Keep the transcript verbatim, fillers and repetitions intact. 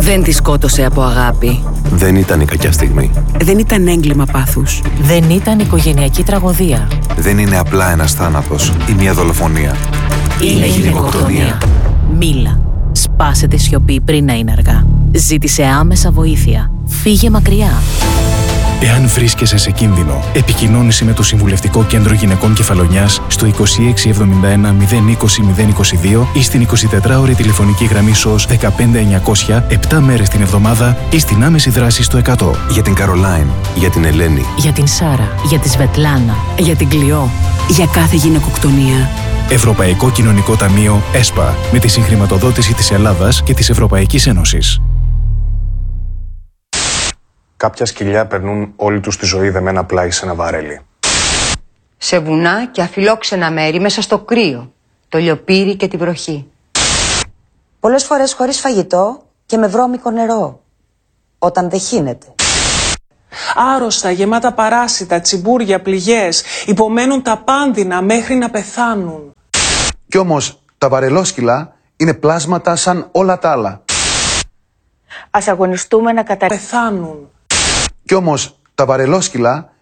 Δεν τη σκότωσε από αγάπη. Δεν ήταν η κακιά στιγμή. Δεν ήταν έγκλημα πάθους. Δεν ήταν οικογενειακή τραγωδία. Δεν είναι απλά ένας θάνατος ή μια δολοφονία. Είναι γυναικοκτονία. Μίλα. Σπάσε τη σιωπή πριν να είναι αργά. Ζήτησε άμεσα βοήθεια. Φύγε μακριά. Εάν βρίσκεσαι σε κίνδυνο, επικοινώνησε με το Συμβουλευτικό Κέντρο Γυναικών Κεφαλονιάς στο είκοσι έξι εβδομήντα ένα μηδέν είκοσι μηδέν είκοσι δύο ή στην εικοσιτετράωρη τηλεφωνική γραμμή ΣΟΣ δεκαπέντε εννιακόσια επτά μέρες την εβδομάδα ή στην άμεση δράση στο εκατό. Για την Καρολάιν. Για την Ελένη. Για την Σάρα. Για τη Σβετλάνα. Για την Κλειό. Για κάθε γυναικοκτονία. Ευρωπαϊκό Κοινωνικό Ταμείο ΕΣΠΑ με τη συγχρηματοδότηση της Ελλάδας και της Ευρωπαϊκής Ένωσης. Κάποια σκυλιά περνούν όλη τους τη ζωή δεμένα πλάι σε ένα βαρέλι. Σε βουνά και αφιλόξενα μέρη μέσα στο κρύο, το λιοπύρι και τη βροχή. Πολλές φορές χωρίς φαγητό και με βρώμικο νερό, όταν δεν χύνεται. Άρρωστα, γεμάτα παράσιτα, τσιμπούρια, πληγές, υπομένουν τα πάνδυνα μέχρι να πεθάνουν. Κι όμως τα βαρελόσκυλα είναι πλάσματα σαν όλα τα άλλα. Ας αγωνιστούμε να κατα... πεθάνουν. Κι όμως τα βαρελόσκυλα